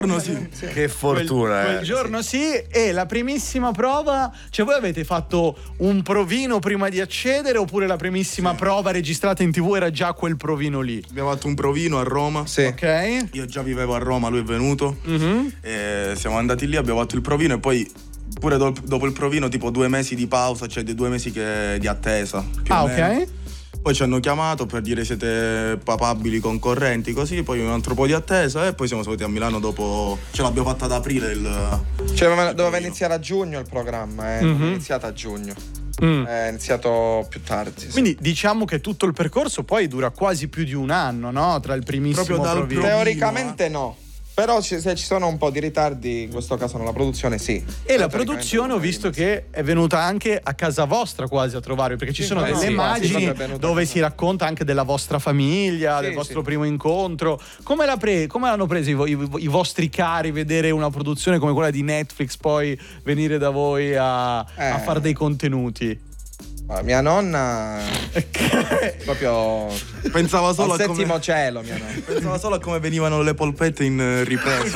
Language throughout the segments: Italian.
Sì. Che fortuna. Quel giorno sì. E la primissima prova, cioè voi avete fatto un provino prima di accedere oppure la primissima prova registrata in TV era già quel provino lì? Abbiamo fatto un provino a Roma. Sì. Ok. Io già vivevo a Roma, lui è venuto. E siamo andati lì, abbiamo fatto il provino e poi pure dopo il provino tipo 2 mesi di pausa, cioè dei 2 mesi di attesa. Più o meno. Ok. Poi ci hanno chiamato per dire siete papabili concorrenti, così, poi un altro po' di attesa e poi siamo saliti a Milano dopo, ce l'abbiamo fatta ad aprile Cioè doveva iniziare a giugno il programma, non è iniziato a giugno. È iniziato più tardi. Sì. Quindi diciamo che tutto il percorso poi dura quasi più di un anno, no? Tra il primissimo Proprio dal provino. Teoricamente no. Però se ci sono un po' di ritardi, in questo caso nella produzione sì. E la produzione ho visto che è venuta anche a casa vostra quasi a trovarvi, perché ci sono delle immagini dove si racconta anche della vostra famiglia, del vostro primo incontro. Come l'hanno preso i vostri cari vedere una produzione come quella di Netflix poi venire da voi a fare dei contenuti? Mia nonna proprio Pensava solo al a settimo cielo, mia nonna. Pensava solo a come venivano le polpette in ripresa.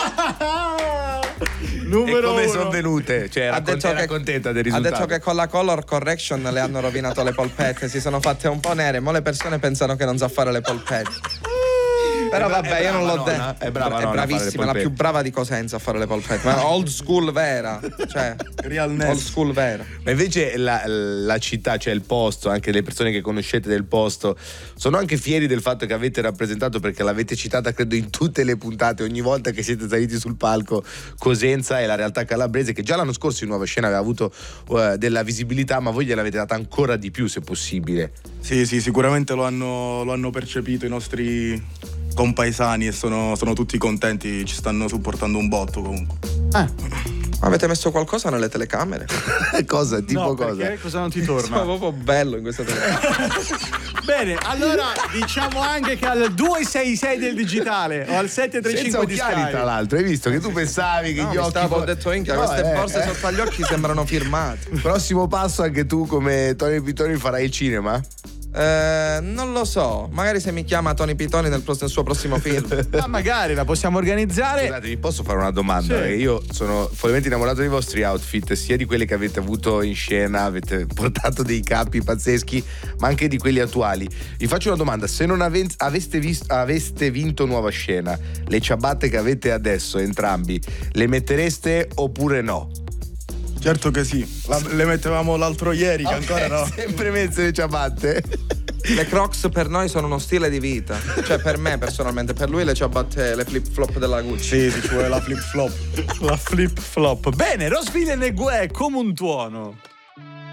E come sono venute? Cioè, era contenta del risultato. Ha detto che con la color correction le hanno rovinato le polpette, si sono fatte un po' nere, ma le persone pensano che non sa fare le polpette. Però vabbè, io non l'ho detto. È brava, è bravissima, la più brava di Cosenza a fare le polpette. Ma old school vera, cioè old school vera. Ma invece la città, cioè il posto, anche le persone che conoscete del posto, sono anche fieri del fatto che avete rappresentato, perché l'avete citata credo in tutte le puntate, ogni volta che siete saliti sul palco, Cosenza e la realtà calabrese, che già l'anno scorso in Nuova Scena aveva avuto della visibilità, ma voi gliel'avete data ancora di più se possibile. Sì, sicuramente lo hanno percepito i nostri compaesani e sono tutti contenti, ci stanno supportando un botto comunque. Avete messo qualcosa nelle telecamere? Cosa? Tipo no, cosa? Perché cosa non ti torna? Sono proprio bello in questa telecamera. Bene, allora diciamo anche che al 266 del digitale o al 735 di occhiali, Sky. tra l'altro, hai visto che tu pensavi che gli occhi ho detto queste borse sotto agli occhi sembrano firmate. Prossimo passo anche tu come Tony Pitoni farai il cinema? Non lo so, magari se mi chiama Tony Pitoni nel suo prossimo film. Ma magari la possiamo organizzare. Scusate, vi posso fare una domanda? Sì. Perché io sono follemente innamorato dei vostri outfit, sia di quelli che avete avuto in scena, avete portato dei capi pazzeschi, ma anche di quelli attuali. Vi faccio una domanda: se non aveste vinto Nuova Scena, le ciabatte che avete adesso entrambi le mettereste oppure no? Certo che sì, le mettevamo l'altro ieri, che ancora no. Sempre messe le ciabatte? Le Crocs per noi sono uno stile di vita. Cioè per me personalmente, per lui le ciabatte, le flip flop della Gucci. Sì, ci vuole la flip flop. La flip flop. Bene, Rosville e Neguè come un tuono.